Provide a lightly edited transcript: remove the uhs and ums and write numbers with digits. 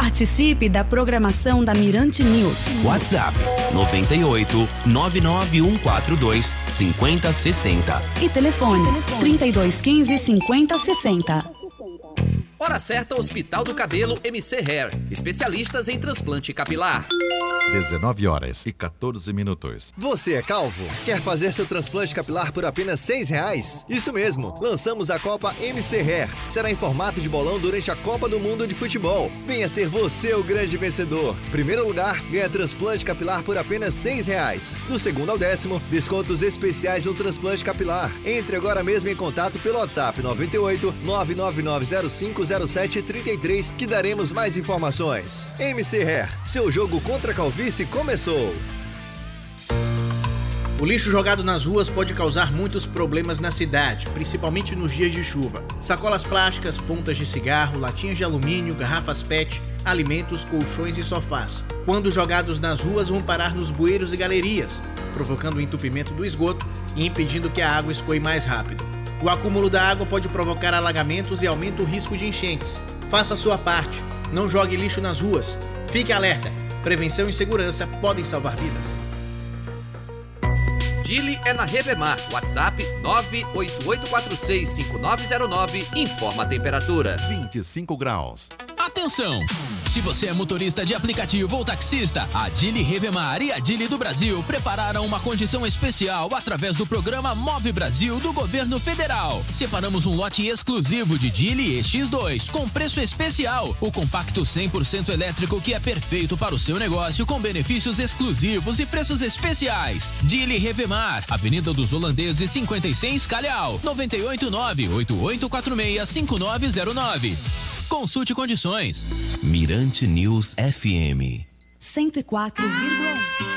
Participe da programação da Mirante News. WhatsApp 98 99142 5060. E telefone 3215 5060. Hora certa, Hospital do Cabelo MC Hair. Especialistas em transplante capilar. 19h14. Você é calvo? Quer fazer seu transplante capilar por apenas R$6? Isso mesmo, lançamos a Copa MC Hair. Será em formato de bolão durante a Copa do Mundo de Futebol. Venha ser você o grande vencedor. Primeiro lugar, ganha transplante capilar por apenas R$6. Do segundo ao 10º, descontos especiais no transplante capilar. Entre agora mesmo em contato pelo WhatsApp 98 999050733 que daremos mais informações. MC Hair, seu jogo contra a calvície começou. O lixo jogado nas ruas pode causar muitos problemas na cidade, principalmente nos dias de chuva. Sacolas plásticas, pontas de cigarro, latinhas de alumínio, garrafas PET, alimentos, colchões e sofás. Quando jogados nas ruas, vão parar nos bueiros e galerias, provocando o entupimento do esgoto e impedindo que a água escoe mais rápido. O acúmulo da água pode provocar alagamentos e aumenta o risco de enchentes. Faça a sua parte. Não jogue lixo nas ruas. Fique alerta. Prevenção e segurança podem salvar vidas. Dili é na Revemar. WhatsApp 988465909. Informa a temperatura. 25 graus. Atenção! Se você é motorista de aplicativo ou taxista, a Dili Revemar e a Dili do Brasil prepararam uma condição especial através do programa Move Brasil do Governo Federal. Separamos um lote exclusivo de Dili EX2 com preço especial. O compacto 100% elétrico que é perfeito para o seu negócio com benefícios exclusivos e preços especiais. Dili Revemar, Avenida dos Holandeses 56 Calhau, 989-8846-5909. Consulte condições. Mirante News FM 104,1.